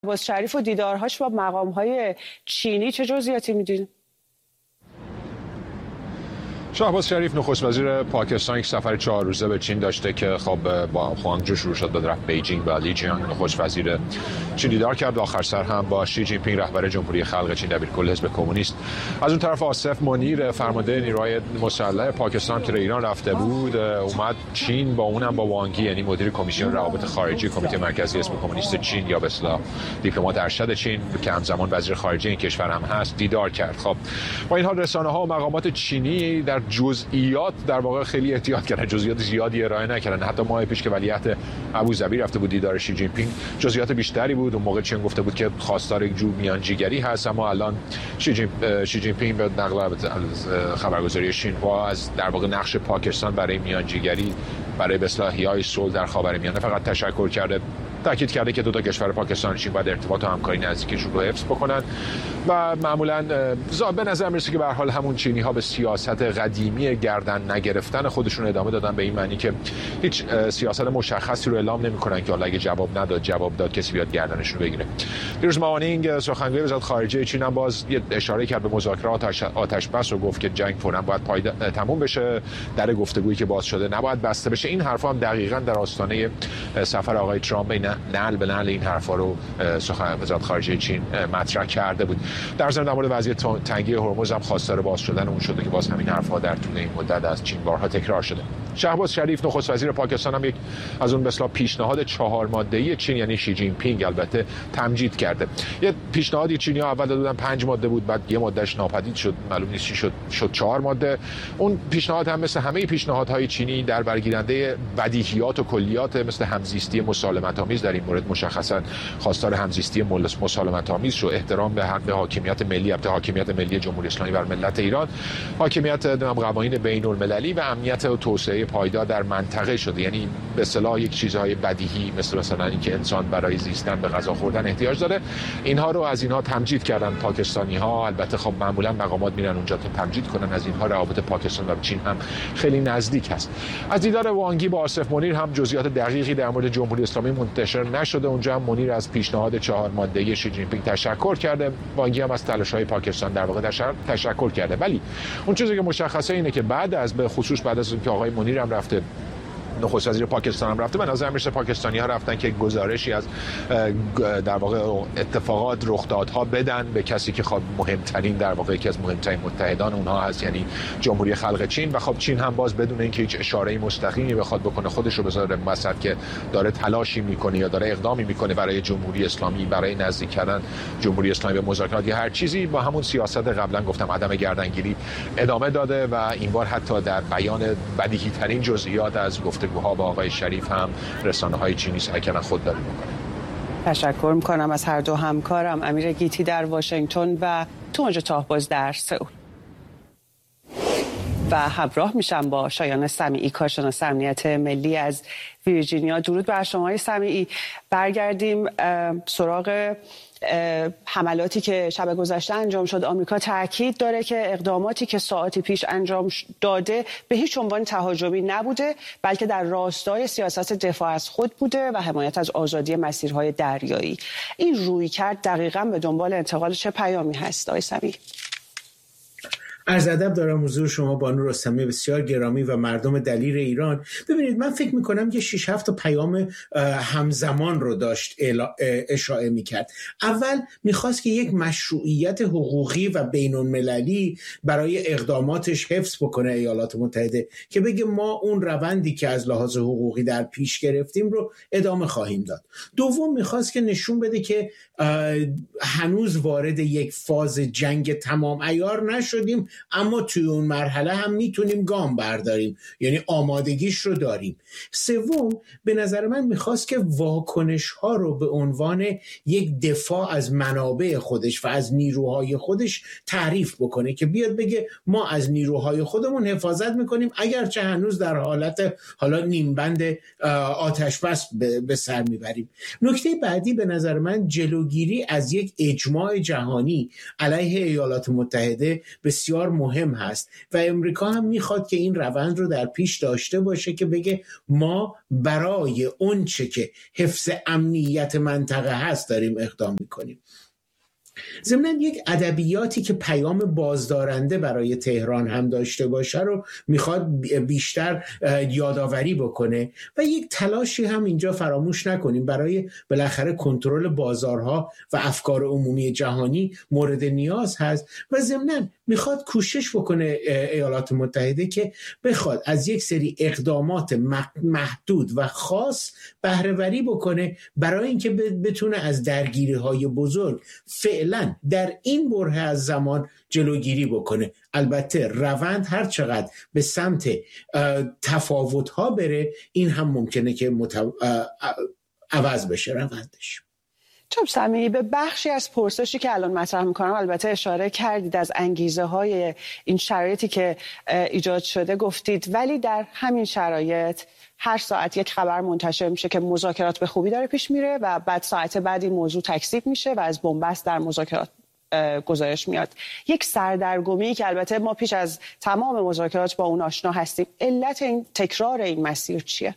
شهباز شریف و دیدارهاش با مقام‌های چینی چه جزئیاتی میدین؟ شهباز شریف نخست وزیر پاکستان یک سفر 4 روزه به چین داشته که خب با خوانگجو شروع شد، بعد رفت بیجینگ و لیجیانگ. نخست وزیر چین دیدار کرد، آخر سر هم با شی جین پینگ رهبر جمهوری خلق چین دبیرکل حزب کمونیست. از اون طرف آصف منیر فرمانده نیروهای مسلح پاکستان که ایران رفته بود اومد چین، با اونم با وانگ یی یعنی مدیر کمیسیون روابط خارجی کمیته مرکزی حزب کمونیست چین یا به اصطلاح دیپلمات ارشد چین که همزمان وزیر خارجه این کشور هم هست دیدار کرد. خب با این حال رسانه‌ها و مقامات چینی در جزئیات در واقع خیلی احتیاط کردن، جزئیات زیادی ارائه نکردن. حتی ماه پیش که ولیعهد ابوظبی رفته بود دیدار شی جین پینگ جزئیات بیشتری بود. اون موقع چین گفته بود که خواستار یک جور میانجیگری هست، اما الان شی جین پینگ به نقل خبرگزاری شینهوا از در واقع نقش پاکستان برای میانجیگری برای به اصطلاح احیای صلح در خاورمیانه فقط تشکر کرده. تاکید کرده که دو تا کشور پاکستان و چین باید ارتباط و همکاری نزدیکشون رو حفظ بکنن و معمولا به نظر میرسه که به هر حال همون چینی ها به سیاست قدیمی گردن نگرفتن خودشون ادامه دادن، به این معنی که هیچ سیاست مشخصی رو اعلام نمیکنن که اگه جواب داد کسی بیاد گردنشون رو بگیره. دیروز مانینگ سخنگوی وزارت خارجه چین هم باز یه اشاره کرد به مذاکرات آتش بس و گفت که جنگ فوراً باید تموم بشه، در گفتگویی که باز شده نباید بسته بشه. این حرفا هم دقیقاً در آستانه سفر آقای ترامپ نعل به نعل این حرفا رو وزارت خارجه چین مطرح کرده بود. در ضمن در مورد وضعیت تنگی هرمز هم خواستار باز شدن اون شده که باز همین حرفا در طول این مدت از چین بارها تکرار شده. شهباز شریف نخست وزیر پاکستان هم یک از اون مثلا پیشنهاد 4 ماده‌ای چین یعنی شی جین پینگ البته تمجید کرده. یه پیشنهادی چینی‌ها اول دادن 5 ماده بود، بعد یه مادهش ناپدید شد، معلوم نیست چی شد 4 ماده. اون پیشنهاد هم مثل همه پیشنهادهای چینی در برگیرنده بدیهیات و کلیات مثل همزیستی مسالمت‌آمیز در این مورد مشخصا خواستار همزیستی مسالمت‌آمیز شو، احترام به حق حاکمیت ملی، حاکمیت ملی جمهوری اسلامی بر ملت ایران، حاکمیت قوانین بین‌المللی و امنیت و توسعه پایدار در منطقه شده. یعنی به اصطلاح یک چیزهای بدیهی مثلا اینکه انسان برای زیستن به غذا خوردن احتیاج داره، اینها رو از اینها تمجید کردن پاکستانی‌ها. البته خب معمولا مقامات میرن اونجا که تمجید کنن از اینها. روابط پاکستان و چین هم خیلی نزدیک هست. از دیدار وانگ یی با آصف منیر هم جزئیات دقیقی در مورد جمهوری اسلامی منتشر نشده. اونجا هم منیر از پیشنهاد 4 ماده‌ای شی جین پینگ تشکر کرده، وانگ یی هم از تلاش‌های پاکستان در واقع تشکر کرده. ولی اون چیزی که مشخصه اینه که بعد از اینکه آقای منیر هم رفته، نخست وزیر پاکستان هم رفته، به نظر میرسه پاکستانی‌ها رفتن که گزارشی از در واقع اتفاقات رخدادها بدن به کسی که خب مهمترین در واقع یکی از مهمترین متحدان اونها هست یعنی جمهوری خلق چین. و خب چین هم باز بدون اینکه هیچ اشاره‌ای مستقیمی بخواد بکنه خودش رو بذاره وسط که داره تلاشی میکنه یا داره اقدامی میکنه برای جمهوری اسلامی، برای نزدیک کردن جمهوری اسلامی به مذاکرات یا هر چیزی، با همون سیاست قبلا گفتم عدم گردنگیری ادامه داده و این بار حتی در بیان بدیهی‌ترین جزئیات از گفتگوها با آقای شریف هم رسانه‌های چینی سعی کردن خودداری بکنن. تشکر میکنم از هر دو همکارم، امیر گیتی در واشنگتن و توماج تاهباز در سئول. و همراه میشم با شایان سمیعی، کارشناس امنیت ملی از ویرجینیا. درود بر شما سمیعی. برگردیم سراغ حملاتی که شب گذشته انجام شد. آمریکا تاکید داره که اقداماتی که ساعتی پیش انجام داده به هیچ عنوان تهاجمی نبوده، بلکه در راستای سیاست دفاع از خود بوده و حمایت از آزادی مسیرهای دریایی. این رویکرد دقیقاً به دنبال انتقال چه پیامی هست آقای سمیعی؟ عرض ادب دارم حضور شما بانو رستمی بسیار گرامی و مردم دلیر ایران. ببینید من فکر میکنم یه 6-7 تا پیام همزمان رو داشت اشاعه میکرد. اول میخواست که یک مشروعیت حقوقی و بین‌المللی برای اقداماتش حفظ بکنه ایالات متحده، که بگه ما اون روندی که از لحاظ حقوقی در پیش گرفتیم رو ادامه خواهیم داد. دوم میخواست که نشون بده که هنوز وارد یک فاز جنگ تمام عیار نشدیم، اما توی اون مرحله هم میتونیم گام برداریم، یعنی آمادگیش رو داریم. سوم به نظر من میخواست که واکنش ها رو به عنوان یک دفاع از منابع خودش و از نیروهای خودش تعریف بکنه، که بیاد بگه ما از نیروهای خودمون حفاظت میکنیم اگرچه هنوز در حالت حالا نیمبند آتش بس به سر میبریم. نکته بعدی به نظر من جلوگیری از یک اجماع جهانی علیه ایالات متحده بسیار بسیار مهم هست و امریکا هم میخواد که این روند رو در پیش داشته باشه که بگه ما برای اون چه که حفظ امنیت منطقه هست داریم اقدام میکنیم. ضمناً یک ادبیاتی که پیام بازدارنده برای تهران هم داشته باشه رو میخواد بیشتر یادآوری بکنه و یک تلاشی هم اینجا فراموش نکنیم برای بالاخره کنترل بازارها و افکار عمومی جهانی مورد نیاز هست و ضمناً میخواد کوشش بکنه ایالات متحده که بخواد از یک سری اقدامات محدود و خاص بهره‌وری بکنه برای اینکه بتونه از درگیری‌های بزرگ فعلا در این بره از زمان جلوگیری بکنه. البته روند هر چقدر به سمت تفاوت‌ها بره این هم ممکنه که عوض بشه روندش. جناب سمیعی، به بخشی از پرسشی که الان مطرح میکنم البته اشاره کردید، از انگیزه های این شرایطی که ایجاد شده گفتید، ولی در همین شرایط هر ساعت یک خبر منتشر میشه که مذاکرات به خوبی داره پیش میره و بعد ساعت بعد این موضوع تکذیب میشه و از بن‌بست در مذاکرات گزارش میاد. یک سردرگمی که البته ما پیش از تمام مذاکرات با اون آشنا هستیم. علت این تکرار این مسیر چیه؟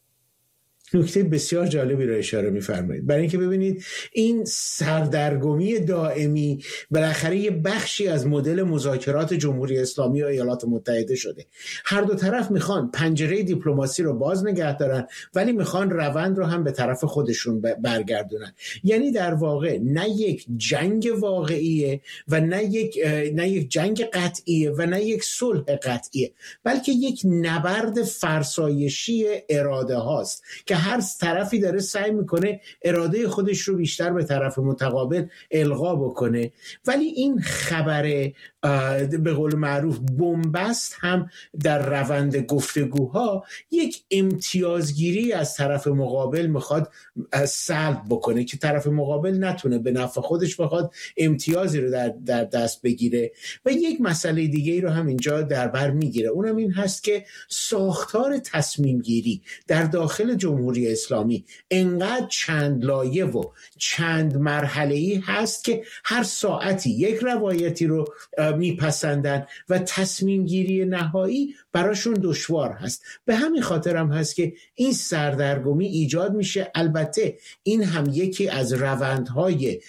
نکته بسیار جالبی رو اشاره می‌فرمایید. برای اینکه ببینید این سردرگمی دائمی بالاخره یه بخشی از مدل مذاکرات جمهوری اسلامی و ایالات متحده شده. هر دو طرف میخوان پنجره دیپلماسی رو باز نگه دارن ولی میخوان روند رو هم به طرف خودشون برگردونن. یعنی در واقع نه یک جنگ واقعیه و نه یک جنگ قطعیه و نه یک صلح قطعیه، بلکه یک نبرد فرسایشی اراده هاست که هر طرفی داره سعی میکنه اراده خودش رو بیشتر به طرف متقابل القا بکنه. ولی این خبر به قول معروف بن‌بست هم در روند گفتگوها یک امتیازگیری از طرف مقابل میخواد سلب بکنه که طرف مقابل نتونه به نفع خودش بخواد امتیازی رو در دست بگیره. و یک مسئله دیگه ای رو هم اینجا در بر میگیره، اونم این هست که ساختار تصمیم گیری در داخل جمهوری اسلامی انقدر چند لایه و چند مرحله‌ای هست که هر ساعتی یک روایتی رو میپسندن و تصمیم گیری نهایی براشون دشوار هست. به همین خاطر هم هست که این سردرگمی ایجاد میشه. البته این هم یکی از روندهای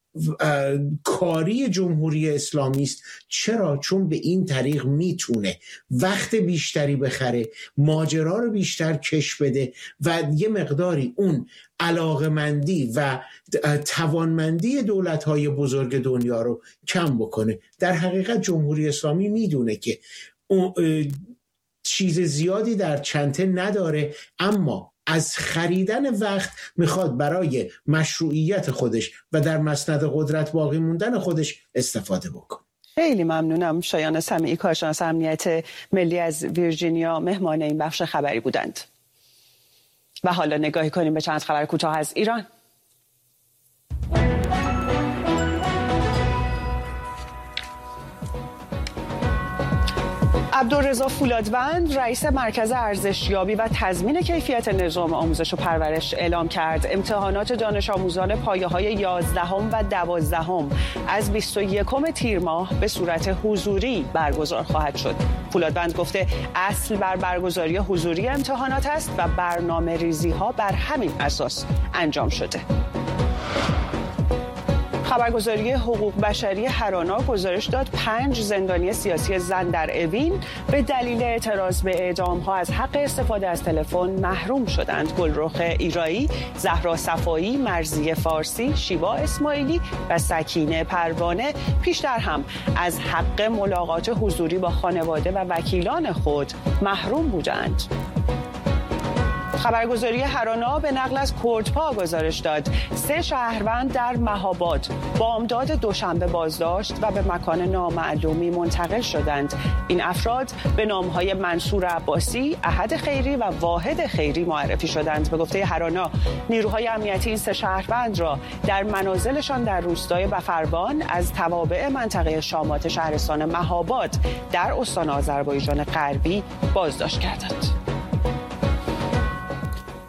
کاری جمهوری اسلامی است. چرا؟ چون به این طریق میتونه وقت بیشتری بخره، ماجرا رو بیشتر کش بده و یه مقداری اون علاقمندی و توانمندی دولت‌های بزرگ دنیا رو کم بکنه. در حقیقت جمهوری اسلامی میدونه که چیز زیادی در چنته نداره، اما از خریدن وقت میخواد برای مشروعیت خودش و در مسند قدرت باقی موندن خودش استفاده بکنه. خیلی ممنونم. شایان سمیعی، کارشناس امنیت ملی از ویرجینیا، مهمان این بخش خبری بودند. و حالا نگاهی کنیم به چند خبر کوتاه از ایران. عبدالرضا فولادوند رئیس مرکز ارزشیابی و تضمین کیفیت نظام آموزش و پرورش اعلام کرد امتحانات دانش آموزان پایه‌های 11 و 12 از 21 تیر ماه به صورت حضوری برگزار خواهد شد. فولادوند گفته اصل بر برگزاری حضوری امتحانات است و برنامه‌ریزی‌ها بر همین اساس انجام شده. خبرگزاری حقوق بشری هرانا گزارش داد 5 زندانی سیاسی زن در اوین به دلیل اعتراض به اعدام‌ها از حق استفاده از تلفن محروم شدند. گلرخ ایرایی، زهرا صفایی، مرضیه فارسی، شیوا اسماعیلی و سکینه پروانه پیشتر هم از حق ملاقات حضوری با خانواده و وکیلان خود محروم بودند. خبرگزاری هرانا به نقل از کردپا گزارش داد 3 شهروند در مهاباد بامداد دوشنبه بازداشت و به مکان نامعلومی منتقل شدند. این افراد به نامهای منصور عباسی، احد خیری و واحد خیری معرفی شدند. به گفته هرانا نیروهای امنیتی این 3 شهروند را در منازلشان در روستای بفروان از توابع منطقه شامات شهرستان مهاباد در استان آذربایجان غربی بازداشت کردند.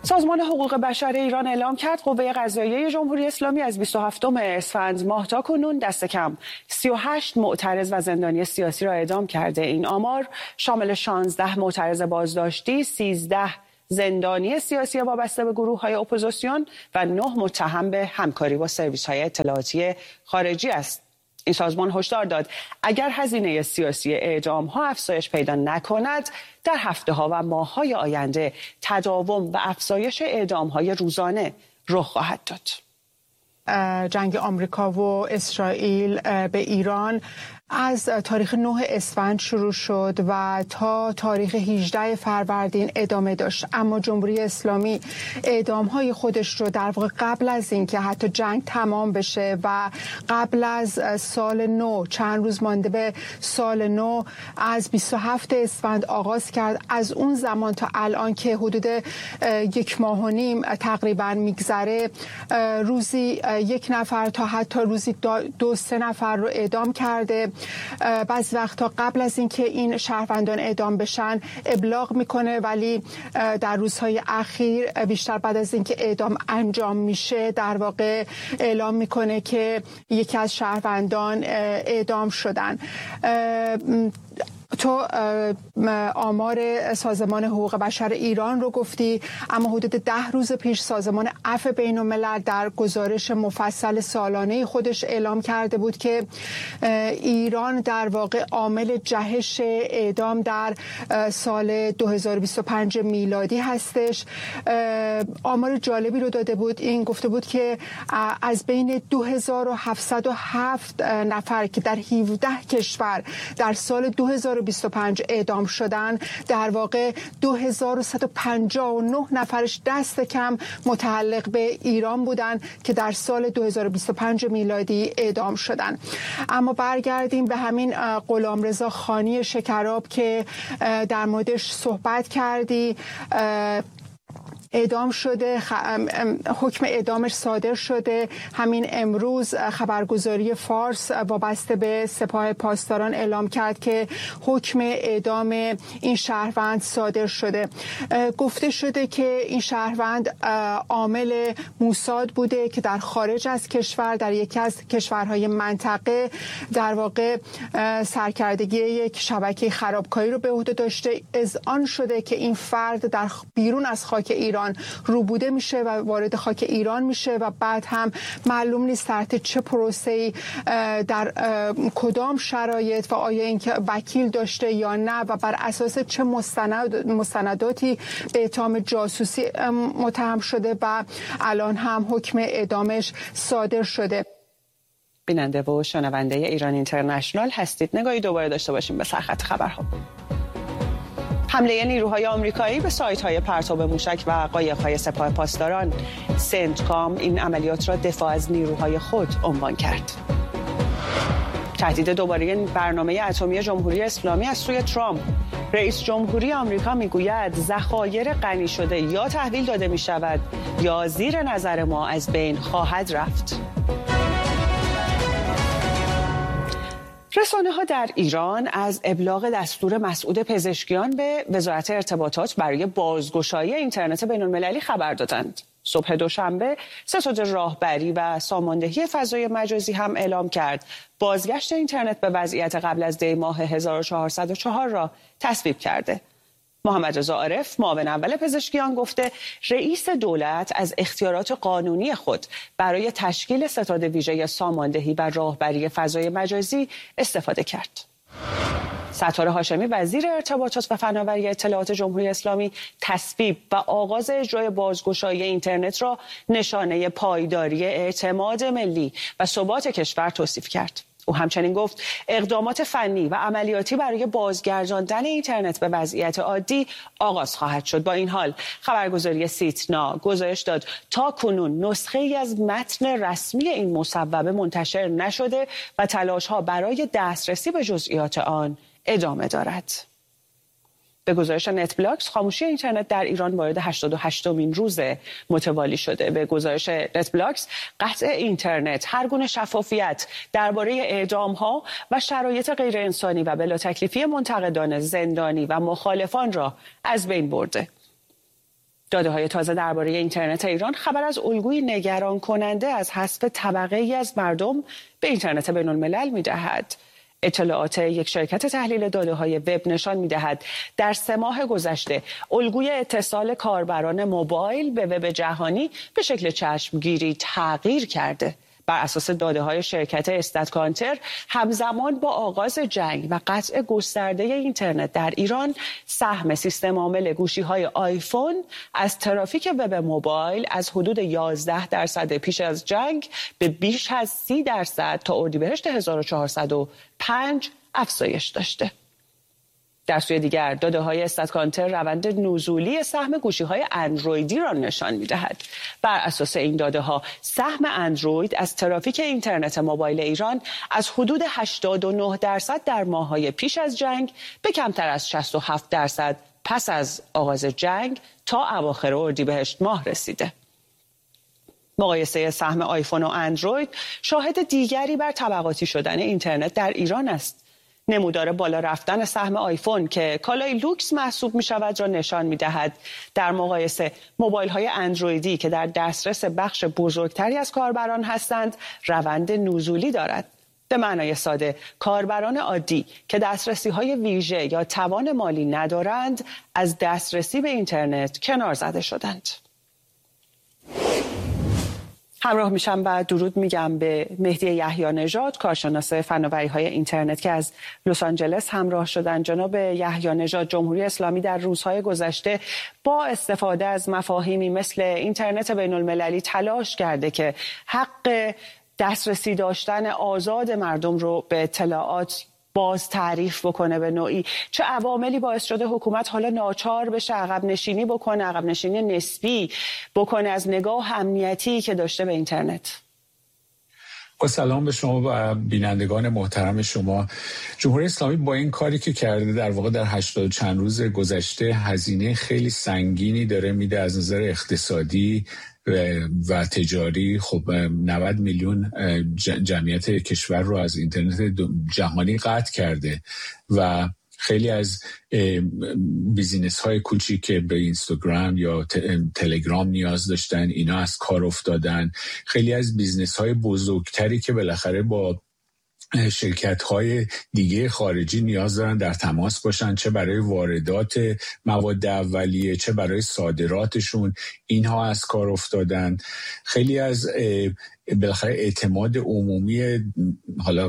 سازمان حقوق بشر ایران اعلام کرد قوه قضاییه جمهوری اسلامی از 27 اسفند ماه تا کنون دست کم 38 معترض و زندانی سیاسی را اعدام کرده. این آمار شامل 16 معترض بازداشتی، 13 زندانی سیاسی وابسته به گروه‌های اپوزیسیون و 9 متهم به همکاری با سرویس‌های اطلاعاتی خارجی است. این سازمان هشدار داد اگر هزینه سیاسی اعدام‌ها افزایش پیدا نکند در هفته‌ها و ماه‌های آینده تداوم و افزایش اعدام‌های روزانه رخ خواهد داد. جنگ آمریکا و اسرائیل به ایران از تاریخ 9 اسفند شروع شد و تا تاریخ 18 فروردین ادامه داشت، اما جمهوری اسلامی اعدام‌های خودش رو در واقع قبل از اینکه حتی جنگ تمام بشه و قبل از سال نو، چند روز مانده به سال نو، از 27 اسفند آغاز کرد. از اون زمان تا الان که حدود 1.5 ماه تقریبا میگذره، روزی 1 نفر تا حتی روزی 2-3 نفر رو اعدام کرده. بعضی وقتا قبل از اینکه این شهروندان اعدام بشن ابلاغ میکنه، ولی در روزهای اخیر بیشتر بعد از اینکه اعدام انجام میشه در واقع اعلام میکنه که یکی از شهروندان اعدام شدن. تو آمار سازمان حقوق بشر ایران رو گفتی، اما حدود 10 روز پیش سازمان عفو بین‌الملل در گزارش مفصل سالانه خودش اعلام کرده بود که ایران در واقع عامل جهش اعدام در سال 2025 میلادی هستش. آمار جالبی رو داده بود، این گفته بود که از بین 2707 نفر که در 17 کشور در سال 2025 اعدام شدن، در واقع 2159 نفرش دست کم متعلق به ایران بودن که در سال 2025 میلادی اعدام شدن. اما برگردیم به همین غلامرضا خانی شکراب که در موردش صحبت کردی. اعدام شده، حکم اعدامش صادر شده. همین امروز خبرگزاری فارس وابسته به سپاه پاسداران اعلام کرد که حکم اعدام این شهروند صادر شده. گفته شده که این شهروند عامل موساد بوده که در خارج از کشور، در یکی از کشورهای منطقه، در واقع سرکردگی یک شبکه خرابکاری رو به عهده داشته. اذعان شده که این فرد در بیرون از خاک ایران روبوده میشه و وارد خاک ایران میشه و بعد هم معلوم نیست تحت چه پروسه‌ای، در کدام شرایط و آیا اینکه وکیل داشته یا نه و بر اساس چه مستنداتی به اتهام جاسوسی متهم شده و الان هم حکم اعدامش صادر شده. بیننده و شنونده ایران اینترنشنال هستید. نگاهی دوباره داشته باشیم به سرخط خبرها. حمله نیروهای آمریکایی به سایت‌های پرتاب موشک و قایق‌های سپاه پاسداران. سنتکام این عملیات را دفاع از نیروهای خود عنوان کرد. تهدید دوباره برنامه اتمی جمهوری اسلامی از سوی ترامپ. رئیس جمهوری آمریکا میگوید ذخایر غنی شده یا تحویل داده می شود یا زیر نظر ما از بین خواهد رفت. رسانه‌ها در ایران از ابلاغ دستور مسعود پزشکیان به وزارت ارتباطات برای بازگشایی اینترنت بین‌المللی خبر دادند. صبح دوشنبه ستاد راهبری و ساماندهی فضای مجازی هم اعلام کرد بازگشت اینترنت به وضعیت قبل از دی ماه 1404 را تصویب کرده. محمد رضا عارف معاون اول پزشکیان گفته رئیس دولت از اختیارات قانونی خود برای تشکیل ستاد ویژه ساماندهی و راهبری فضای مجازی استفاده کرد. ستاره هاشمی وزیر ارتباطات و فناوری اطلاعات جمهوری اسلامی تصویب و آغاز اجرای بازگشایی اینترنت را نشانه پایداری اعتماد ملی و ثبات کشور توصیف کرد. او همچنین گفت اقدامات فنی و عملیاتی برای بازگرداندن اینترنت به وضعیت عادی آغاز خواهد شد. با این حال خبرگزاری سیتنا گزارش داد تا کنون نسخه ای از متن رسمی این مصوبه منتشر نشده و تلاش‌ها برای دسترسی به جزئیات آن ادامه دارد. به گزارش نتبلاکس خاموشی اینترنت در ایران وارد 88مین روز متوالی شده. به گزارش نتبلاکس قطع اینترنت هر گونه شفافیت درباره اعدام‌ها و شرایط غیر انسانی و بلا تکلیفی منتقدان زندانی و مخالفان را از بین برده. داده‌های تازه درباره اینترنت ایران خبر از الگوی نگران کننده از حذف طبقه ای از مردم به اینترنت بین الملل می‌دهد. اطلاعات یک شرکت تحلیل داده‌های وب نشان می‌دهد در 3 ماه گذشته الگوی اتصال کاربران موبایل به وب جهانی به شکل چشمگیری تغییر کرده. بر اساس داده‌های شرکت استاتکانتر همزمان با آغاز جنگ و قطع گسترده اینترنت در ایران سهم سیستم عامل گوشی‌های آیفون از ترافیک وب موبایل از حدود 11% پیش از جنگ به بیش از 30% تا اردیبهشت 1405 افزایش داشته. در سوی دیگر داده‌های استاتکانتر روند نزولی سهم گوشی‌های اندرویدی را نشان می‌دهد. بر اساس این داده‌ها سهم اندروید از ترافیک اینترنت موبایل ایران از حدود 89% در ماه‌های پیش از جنگ به کمتر از 67% پس از آغاز جنگ تا اواخر اردیبهشت ماه رسیده. مقایسه سهم آیفون و اندروید شاهد دیگری بر طبقاتی شدن اینترنت در ایران است. نمودار بالا رفتن سهم آیفون که کالای لوکس محسوب می شود را نشان می دهد. در مقایسه موبایل های اندرویدی که در دسترس بخش بزرگتری از کاربران هستند روند نزولی دارد. به معنای ساده کاربران عادی که دسترسی های ویژه یا توان مالی ندارند از دسترسی به اینترنت کنار زده شدند. همراه میشم و درود میگم به مهدی یحیی نژاد، کارشناس فناوری‌های اینترنت که از لس آنجلس همراه شدند. جناب یحیی نژاد، جمهوری اسلامی در روزهای گذشته با استفاده از مفاهیمی مثل اینترنت بین المللی تلاش کرده که حق دسترسی داشتن آزاد مردم رو به اطلاعات باز تعریف بکنه به نوعی. چه عواملی باعث شده حکومت حالا ناچار بشه عقب نشینی بکنه، عقب نشینی نسبی بکنه از نگاه امنیتی که داشته به اینترنت؟ با سلام به شما و بینندگان محترم شما. جمهوری اسلامی با این کاری که کرده در واقع در 80 چند روز گذشته هزینه خیلی سنگینی داره میده از نظر اقتصادی و تجاری. خب 90 میلیون جمعیت کشور رو از اینترنت جهانی قطع کرده و خیلی از بیزینس های کوچیک که به اینستاگرام یا تلگرام نیاز داشتن اینا از کار افتادن. خیلی از بیزینس های بزرگتری که بالاخره با شرکت‌های دیگه خارجی نیاز دارن در تماس باشن، چه برای واردات مواد اولیه چه برای صادراتشون، اینها از کار افتادن. خیلی از بالاخره اعتماد عمومی حالا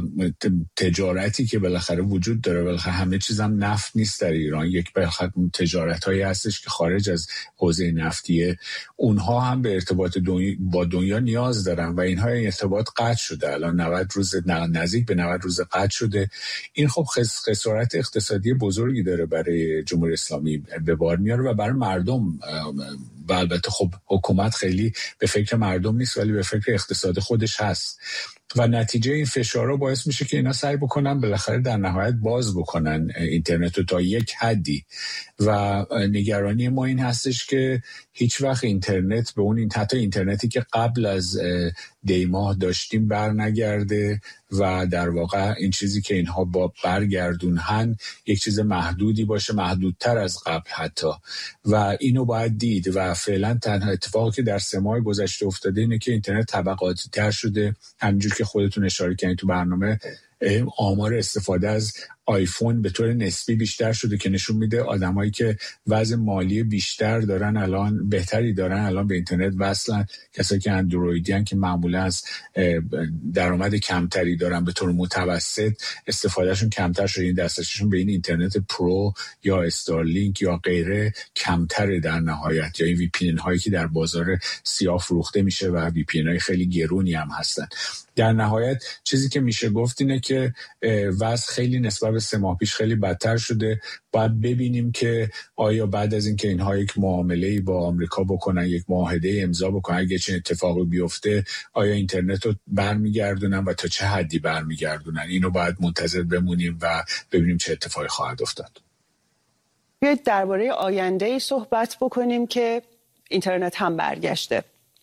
تجارتی که بالاخره وجود داره، بالاخره همه چیز هم نفت نیست در ایران، یک بالاخره تجارت‌هایی هستش که خارج از حوزه نفتیه، اونها هم به ارتباط با دنیا نیاز دارن و اینها ارتباط قطع شده. الان 90 روز نزدیک به 90 روز قطع شده. این خب خسارت اقتصادی بزرگی داره برای جمهوری اسلامی به بار میاره و برای مردم. و البته خب حکومت خیلی به فکر مردم نیست ولی به فکر اقتصاد خودش هست و نتیجه این فشارها باعث میشه که اینا سعی بکنن بالاخره در نهایت باز بکنن اینترنت رو تا یک حدی و نگرانی ما این هستش که هیچ وقت اینترنت به اون حتی اینترنتی که قبل از دیماه داشتیم بر نگرده و در واقع این چیزی که اینها با برگردونن یک چیز محدودی باشه، محدودتر از قبل حتی، و اینو باید دید و فعلا تنها اتفاقی که در 3 ماه گذشته افتاده اینه که اینترنت طبقاتی تر شده. همینجور که خودتون اشاره کردین تو برنامه، آمار استفاده از آیفون به طور نسبی بیشتر شده که نشون میده آدمایی که وضع مالی بیشتر دارن الان بهتری دارن الان به اینترنت وصلن. کسایی که اندرویدیان که معمولا از درآمد کمتری دارن به طور متوسط استفادهشون کمتر شده، این دسترسیشون به این اینترنت پرو یا استارلینک یا غیره کمتره در نهایت، یا این وی پی ان هایی که در بازار سیاه فروخته میشه و وی پی ان های خیلی گرونی هم هستن. در نهایت چیزی که میشه گفت اینه که وضع خیلی نسبت به 3 ماه پیش خیلی بدتر شده. باید ببینیم که آیا بعد از اینکه اینها یک معامله‌ای با آمریکا بکنن، یک معاهده امضا بکنن، اگه چه اتفاقی بیفته آیا اینترنت رو برمیگردونن و تا چه حدی برمیگردونن. اینو باید منتظر بمونیم و ببینیم چه اتفاقی خواهد افتاد. بیایید درباره آینده‌ای صحبت بکنیم که اینترنت هم برگشته.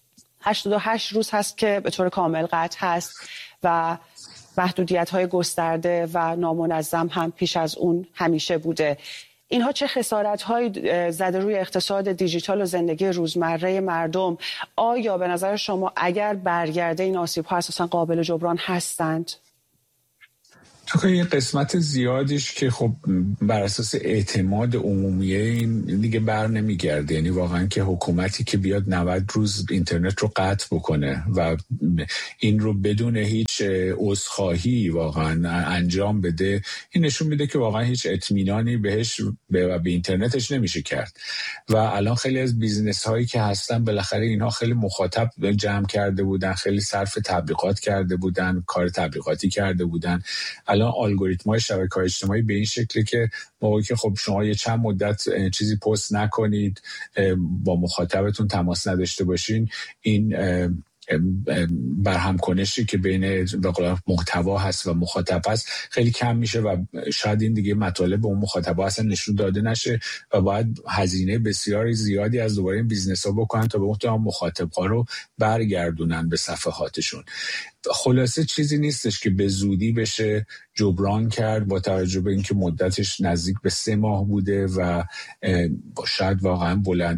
88 روز هست که به طور کامل قطع هست و محدودیت‌های گسترده و نامنظم هم پیش از اون همیشه بوده. اینها چه خسارت‌هایی زده روی اقتصاد دیجیتال و زندگی روزمره مردم؟ آیا به نظر شما اگر برگرده این آسیب‌ها اساساً قابل جبران هستند؟ تو یه قسمت زیادیش که خب بر اساس اعتماد عمومیه این دیگه بر نمیگرده. یعنی واقعا که حکومتی که بیاد 90 روز اینترنت رو قطع بکنه و این رو بدون هیچ عذرخواهی واقعا انجام بده، این نشون میده که واقعا هیچ اطمینانی بهش و به اینترنتش نمیشه کرد. و الان خیلی از بیزنس هایی که هستن بالاخره اینها خیلی مخاطب جمع کرده بودن، خیلی صرف تبلیغات کرده بودن، کار تبلیغاتی کرده بودن. الان الگوریتم‌های شبکه‌های اجتماعی به این شکلی که موقعی که خب شما یه چند مدت چیزی پست نکنید، با مخاطبتون تماس نداشته باشین، این برهم کنشی که بین محتوا هست و مخاطب هست خیلی کم میشه و شاید این دیگه مطالب اون مخاطبا اصلا نشون داده نشه و باید هزینه بسیار زیادی از دوباره این بیزنس ها بکنن تا به اون مخاطب ها رو برگردونن به صفحاتشون. خلاصه چیزی نیستش که به زودی بشه جبران کرد با توجه به اینکه مدتش نزدیک به 3 ماه بوده و شاید واقعا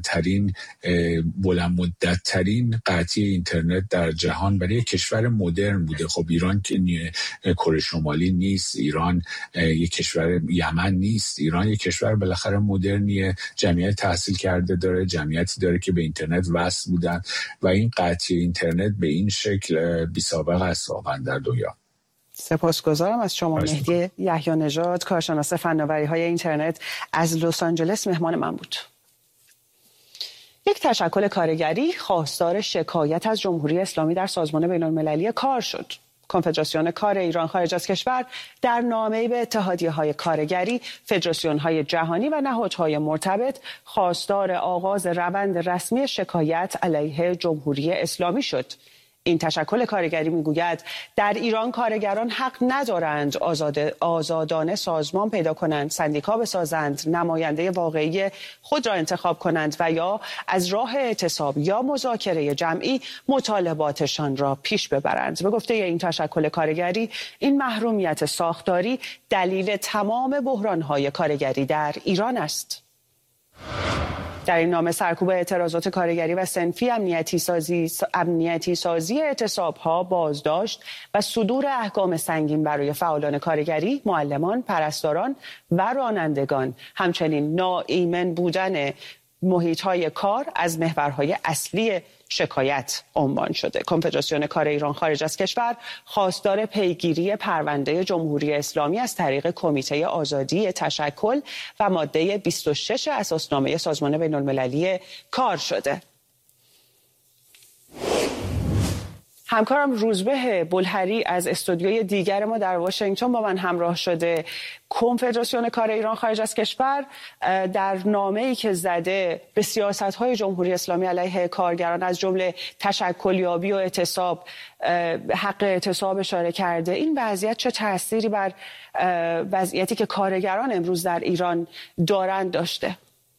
بلند مدت ترین قطعی اینترنت در جهان برای کشور مدرن بوده. خب ایران که کره شمالی نیست، ایران یک کشور یمن نیست، ایران یک کشور بالاخره مدرنیه، جمعیت تحصیل کرده داره، جمعیتی داره که به اینترنت وصل بودن و این قطعی اینترنت به این شکل بی‌سابقه است واقعا در دنیا. سپاسگزارم از شما مهدی یحیی نژاد، کارشناس فناوری‌های اینترنت از لس آنجلس مهمان من بود. یک تشکل کارگری خواستار شکایت از جمهوری اسلامی در سازمان بین‌المللی کار شد. کنفدراسیون کار ایران خارج از کشور در نامه‌ای به اتحادیه‌های کارگری، فدراسیون‌های جهانی و نهادهای مرتبط خواستار آغاز روند رسمی شکایت علیه جمهوری اسلامی شد. این تشکل کارگری میگوید در ایران کارگران حق ندارند آزادانه سازمان پیدا کنند، سندیکا بسازند، نماینده واقعی خود را انتخاب کنند و یا از راه اعتصاب یا مذاکره جمعی مطالباتشان را پیش ببرند. به گفته این تشکل کارگری، این محرومیت ساختاری دلیل تمام بحران‌های کارگری در ایران است. در این نامه سرکوب اعتراضات کارگری و صنفی، امنیتی سازی اعتصاب‌ها، بازداشت و صدور احکام سنگین برای فعالان کارگری، معلمان، پرستاران و رانندگان، همچنین ناایمن بودن محیط‌های کار از محورهای اصلی شکایت عنوان شده. کنفدراسیون کار ایران خارج از کشور خواستار پیگیری پرونده جمهوری اسلامی از طریق کمیته آزادی تشکل و ماده 26 اساسنامه سازمان بین‌المللی کار شده. همکارم روزبه بلهری از استودیوی دیگر ما در واشنگتن با من همراه شده. کنفدراسیون کار ایران خارج از کشور در نامه‌ای که زده به سیاست‌های جمهوری اسلامی علیه کارگران از جمله تشکلیابی و اعتصاب، حق اعتصاب اشاره کرده. این وضعیت چه تأثیری بر وضعیتی که کارگران امروز در ایران دارند داشته؟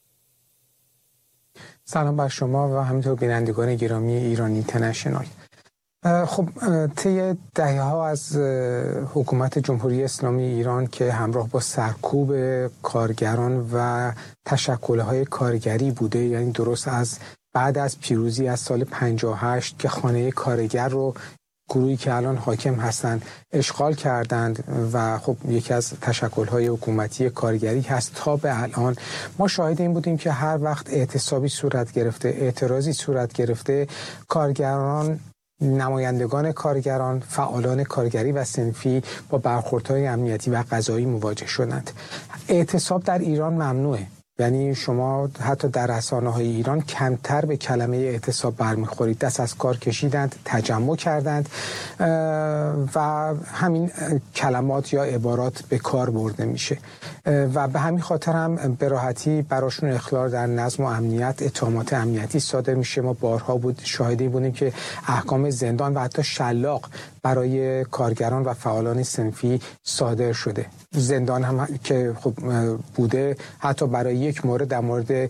سلام بر شما و همینطور بینندگان گرامی ایران اینترنشنال. خب طی دهه‌ها از حکومت جمهوری اسلامی ایران که همراه با سرکوب کارگران و تشکل‌های کارگری بوده، یعنی درست از بعد از پیروزی از سال 58 که خانه کارگر رو گروهی که الان حاکم هستند اشغال کردند و خب یکی از تشکل‌های حکومتی کارگری هست، تا به الان ما شاهد این بودیم که هر وقت اعتصابی صورت گرفته، اعتراضی صورت گرفته، کارگران، نمایندگان کارگران، فعالان کارگری و صنفی با برخوردهای امنیتی و قضایی مواجه شدند. اعتصاب در ایران ممنوعه، یعنی شما حتی در رسانه‌های ایران کمتر به کلمه اعتصاب برمیخورید. دست از کار کشیدند، تجمع کردند و همین کلمات یا عبارات به کار برده میشه و به همین خاطر هم به راحتی براشون اخلال در نظم و امنیت، اتهامات امنیتی صادر میشه. ما بارها شاهدی بودیم که احکام زندان و حتی شلاق برای کارگران و فعالان صنفی صادر شده. زندان هم که خب بوده، حتی برای یک مورد در مورد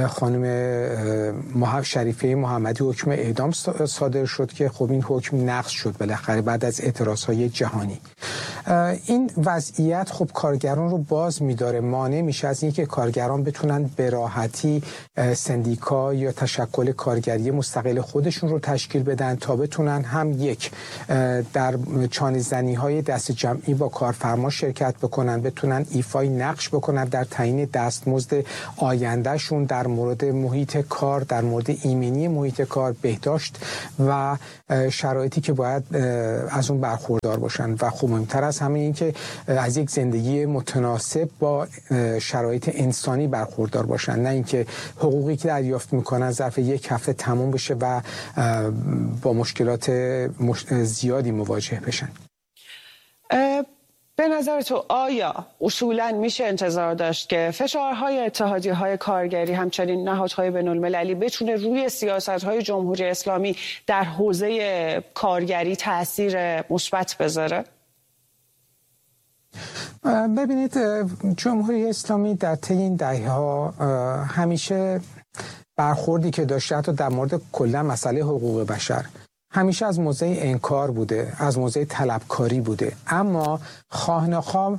خانم شریفه محمدی حکم اعدام صادر شد که خب این حکم نقض شد بالاخره بعد از اعتراضهای جهانی. این وضعیت خب کارگران رو باز می‌داره، مانع میشه از اینکه کارگران بتونن به راحتی سندیکا یا تشکل کارگری مستقل خودشون رو تشکیل بدن تا بتونن هم یک در چانه زنی‌های دست جمعی با کارفرما شرکت بکنن، بتونن ایفای نقش بکنن در تعیین دستمزد آیندهشون در مورد محیط کار، در مورد ایمنی محیط کار، بهداشت و شرایطی که باید از اون برخوردار باشن و خب مهمتر از همه این که از یک زندگی متناسب با شرایط انسانی برخوردار باشن، نه اینکه حقوقی که دریافت میکنن ظرف یک هفته تموم بشه و با مشکلات زیادی مواجه بشن. به نظر تو آیا اصولاً میشه انتظار داشت که فشارهای اتحادیه‌های کارگری همچنین نهادهای بین‌المللی بتونه روی سیاست‌های جمهوری اسلامی در حوزه کارگری تأثیر مثبت بذاره؟ ببینید جمهوری اسلامی در طی این دهه‌ها همیشه برخوردی که داشته حتی در مورد کلا مسئله حقوق بشر همیشه از موضع انکار بوده، از موضع طلبکاری بوده، اما خواه نخواه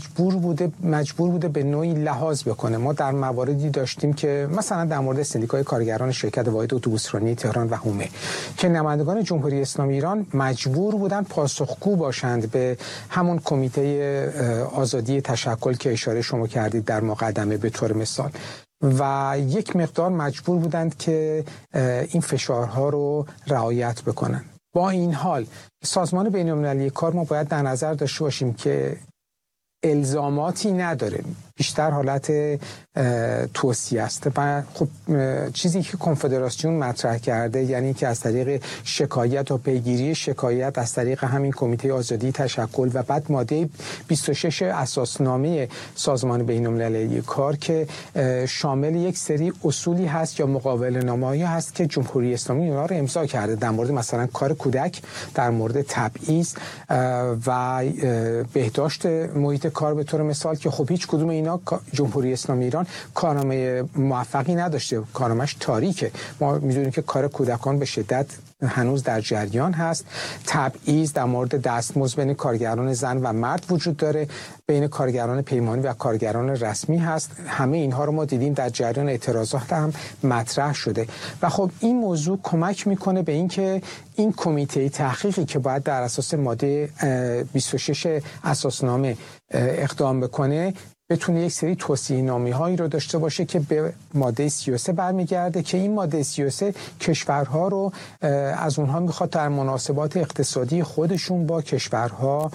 مجبور بوده به نوعی لحاظ بکنه. ما در مواردی داشتیم که مثلا در مورد سندیکای کارگران شرکت واحد اتوبوسرانی تهران و حومه که نمایندگان جمهوری اسلامی ایران مجبور بودن پاسخگو باشند به همون کمیته آزادی تشکل که اشاره شما کردید در مقدمه به طور مثال، و یک مقدار مجبور بودند که این فشارها رو رعایت بکنن. با این حال سازمان بین‌المللی کار ما باید در نظر داشته باشیم که الزاماتی نداره، بیشتر حالت توصیه است و خب چیزی که کنفدراسیون مطرح کرده یعنی که از طریق شکایت و پیگیری شکایت از طریق همین کمیته آزادی تشکل و بعد ماده 26 اساسنامه سازمان بین‌المللی کار که شامل یک سری اصولی هست یا مقابله نامه‌ای هست که جمهوری اسلامی اونها رو امضا کرده در مورد مثلا کار کودک، در مورد تبعیض و بهداشت محیط کار به طور مثال که خب هیچ کدوم اینا جمهوری اسلامی ایران کارنامه موفقی نداشته، کارنامه‌اش تاریکه. ما می‌دونیم که کار کودکان به شدت هنوز در جریان هست، تبعیض در مورد دستمزد بین کارگران زن و مرد وجود داره، بین کارگران پیمانی و کارگران رسمی هست. همه اینها رو ما دیدیم در جریان اعتراضات هم مطرح شده و خب این موضوع کمک میکنه به اینکه این کمیته تحقیقی که باید در اساس ماده 26 اساسنامه اقدام بکنه بتونه یک سری توصیه‌نامه‌هایی رو داشته باشه که به ماده 33 برمیگرده که این ماده 33 کشورها رو از اونها میخواد در مناسبات اقتصادی خودشون با کشورها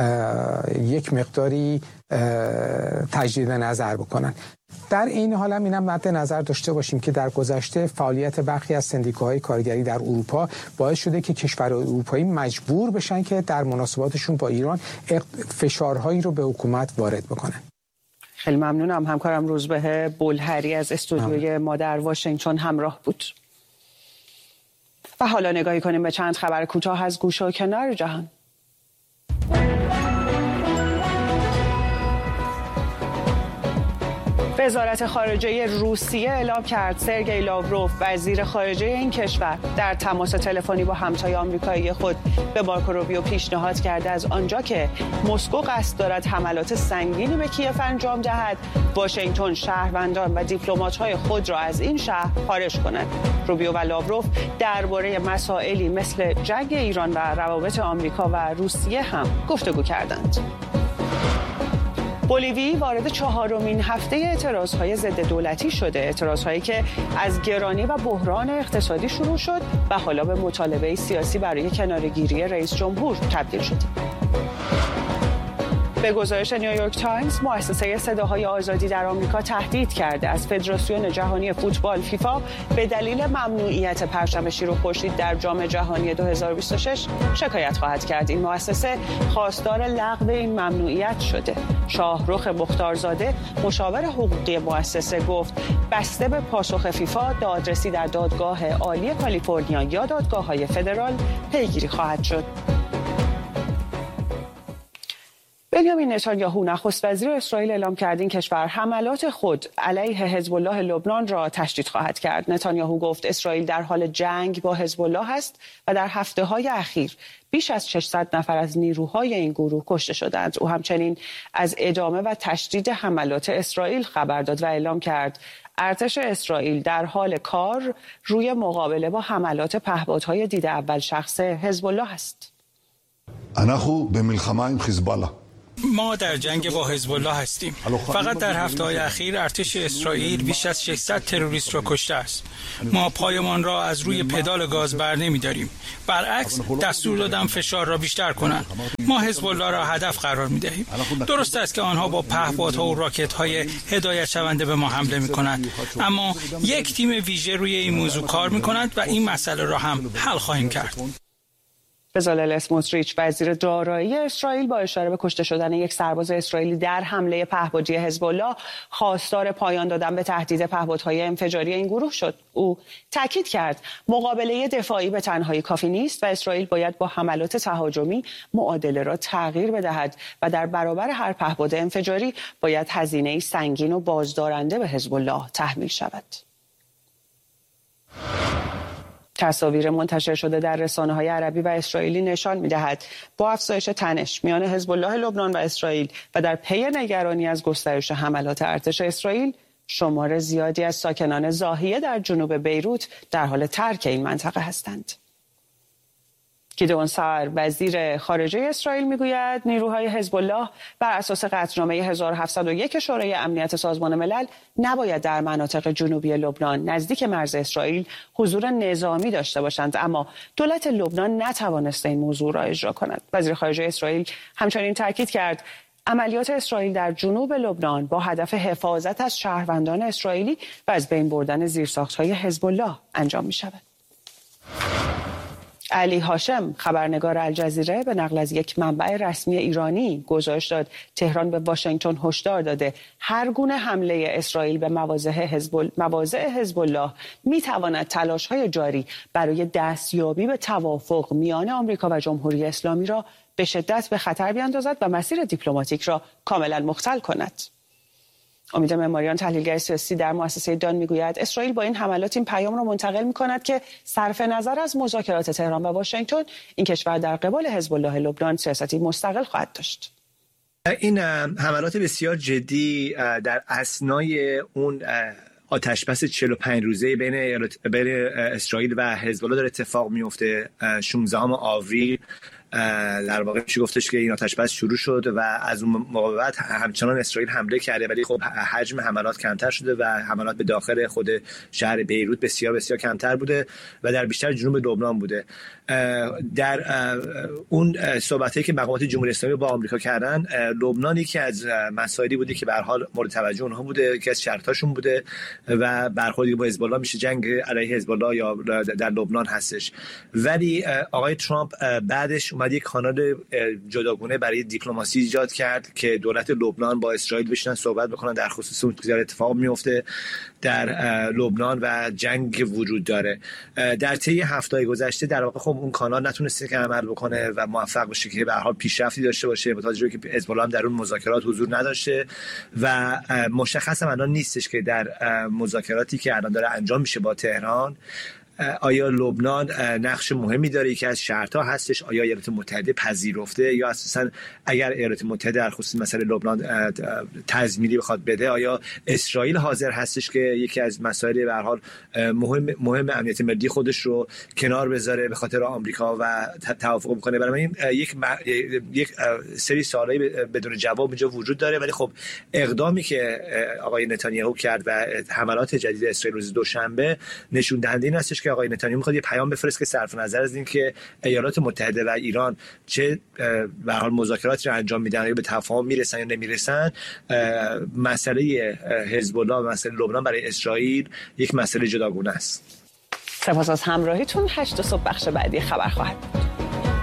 یک مقداری تجدید نظر بکنن. در این حال هم اینم مد نظر داشته باشیم که در گذشته فعالیت برخی از سندیکاهای کارگری در اروپا باعث شده که کشورهای اروپایی مجبور بشن که در مناسباتشون با ایران فشارهایی رو به حکومت وارد بکنن. خیلی ممنونم. همکارم روزبه بلهری از استودیوی ما در واشنگتن همراه بود. و حالا نگاهی کنیم به چند خبر کوتاه از گوشه و کنار جهان. وزارت خارجه روسیه اعلام کرد سرگئی لاوروف وزیر خارجه این کشور در تماس تلفنی با همتای آمریکایی خود به مارکو روبیو پیشنهاد کرده از آنجا که مسکو قصد دارد حملات سنگینی به کیف انجام دهد، واشنگتن شهروندان و دیپلمات‌های خود را از این شهر خارج کند. روبیو و لاوروف درباره مسائلی مثل جنگ ایران و روابط آمریکا و روسیه هم گفتگو کردند. بولیوی وارد 4مین هفته اعتراضهای ضد دولتی شده، اعتراضهایی که از گرانی و بحران اقتصادی شروع شد و حالا به مطالبه سیاسی برای کناره‌گیری رئیس جمهور تبدیل شد. به گزارش نیویورک تایمز، مؤسسه صداهای آزادی در آمریکا تهدید کرده از فدراسیون جهانی فوتبال فیفا به دلیل ممنوعیت پرچم شیر و خورشید در جام جهانی 2026 شکایت خواهد کرد. این مؤسسه خواستار لغو این ممنوعیت شده. شاهرخ مختارزاده مشاور حقوقی مؤسسه گفت بسته به پاسخ فیفا دادرسی در دادگاه عالی کالیفرنیا یا دادگاه‌های فدرال پیگیری خواهد شد. بنیامین نتانیاهو نخست وزیر اسرائیل اعلام کرد این کشور حملات خود علیه حزب الله لبنان را تشدید خواهد کرد. نتانیاهو گفت اسرائیل در حال جنگ با حزب الله است و در هفته‌های اخیر بیش از 600 نفر از نیروهای این گروه کشته شدند. او همچنین از ادامه و تشدید حملات اسرائیل خبر داد و اعلام کرد ارتش اسرائیل در حال کار روی مقابله با حملات پهپادهای دید اول شخص حزب الله است. ما در جنگ با حزب الله هستیم. فقط در هفته‌های اخیر ارتش اسرائیل بیش از 600 تروریست را کشته است. ما پایمان را از روی پدال گاز بر نمی‌داریم. برعکس دستور دادم فشار را بیشتر کنند. ما حزب الله را هدف قرار می‌دهیم. درست است که آنها با پهپادها و راکت‌های هدایت شونده به ما حمله می‌کنند، اما یک تیم ویژه روی این موضوع کار می‌کند و این مسئله را هم حل خواهیم کرد. بزالل اسموتریچ وزیر دارایی اسرائیل با اشاره به کشته شدن یک سرباز اسرائیلی در حمله پهپادی حزب الله خواستار پایان دادن به تهدید پهپادهای انفجاری این گروه شد. او تاکید کرد مقابله دفاعی به تنهایی کافی نیست و اسرائیل باید با حملات تهاجمی معادله را تغییر بدهد و در برابر هر پهپاد انفجاری باید هزینه سنگین و بازدارنده به حزب الله تحمیل شود. تصاویر منتشر شده در رسانه‌های عربی و اسرائیلی نشان می‌دهد با افزایش تنش میان حزب الله لبنان و اسرائیل و در پی نگرانی از گسترش حملات ارتش اسرائیل، شمار زیادی از ساکنان ضاحیه در جنوب بیروت در حال ترک این منطقه هستند. گیدئون سار وزیر خارجه اسرائیل میگوید نیروهای حزب الله بر اساس قطعنامه 1701 شورای امنیت سازمان ملل نباید در مناطق جنوبی لبنان نزدیک مرز اسرائیل حضور نظامی داشته باشند، اما دولت لبنان نتوانسته این موضوع را اجرا کند. وزیر خارجه اسرائیل همچنین تاکید کرد عملیات اسرائیل در جنوب لبنان با هدف حفاظت از شهروندان اسرائیلی و از بین بردن زیرساخت‌های حزب الله انجام می‌شود. علی هاشم خبرنگار الجزیره به نقل از یک منبع رسمی ایرانی گزارش داد تهران به واشنگتن هشدار داده هر گونه حمله اسرائیل به مواضع حزب الله میتواند تلاش‌های جاری برای دستیابی به توافق میان آمریکا و جمهوری اسلامی را به شدت به خطر بیاندازد و مسیر دیپلماتیک را کاملا مختل کند. امید معماریان تحلیلگر سیاسی در مؤسسه دان میگوید اسرائیل با این حملات این پیام را منتقل می‌کند که صرف نظر از مذاکرات تهران و واشنگتن این کشور در قبال حزب الله لبنان سیاستی مستقل خواهد داشت. این حملات بسیار جدی در اثنای اون آتشبس 45 روزه بین اسرائیل و حزب الله داره اتفاق میفته. 16 آوریل در واقع میشه گفتش که این آتشبس شروع شد و از اون موقع بعد همچنان اسرائیل حمله کرده، ولی خب حجم حملات کمتر شده و حملات به داخل خود شهر بیروت بسیار بسیار کمتر بوده و در بیشتر جنوب لبنان بوده. در اون صحبتایی که مقامات جمهوری اسلامی با آمریکا کردن، لبنان یکی از مسائلی بوده که به هر حال مورد توجه اونها بوده، که از شرطاشون بوده و برخوردی با حزب الله میشه جنگ علیه حزب الله یا در لبنان هستش. ولی آقای ترامپ بعدش اومد یک کانال جداگانه برای دیپلماسی ایجاد کرد که دولت لبنان با اسرائیل بشینن صحبت بکنن در خصوص اون چیزی اتفاق میفته در لبنان و جنگ وجود داره. در طی هفته‌های گذشته در واقع خب اون کانال نتونسته که عمل بکنه و موفق بشه که به هر حال پیشرفتی داشته باشه، با توجه که حزب الله هم در اون مذاکرات حضور نداشته و مشخص هم الان نیستش که در مذاکراتی که الان داره انجام میشه با تهران آیا لبنان نقش مهمی داره، یکی از شرط‌ها هستش، آیا ایالات متحده پذیرفته یا اساساً اگر ایالات متحده در خصوص مسئله لبنان تضمینی بخواد بده، آیا اسرائیل حاضر هستش که یکی از مسائل به هر حال مهم امنیت ملی خودش رو کنار بذاره به خاطر آمریکا و توافق بکنه. برای این یک سری سوالای بدون جواب اینجا وجود داره، ولی خب اقدامی که آقای نتانیاهو کرد و حملات جدید اسرائیل روز دوشنبه نشون دهنده این هستش که آقای نتانیاهو میخواد یه پیام بفرسته که صرف نظر از این که ایالات متحده و ایران چه به هر حال مذاکراتی رو انجام میدن یا به تفاهم میرسن یا نمیرسن، مسئله حزب الله و مسئله لبنان برای اسرائیل یک مسئله جداگانه است. سپاس از همراهیتون. 8 صبح بخش بعدی خبر خواهد بود.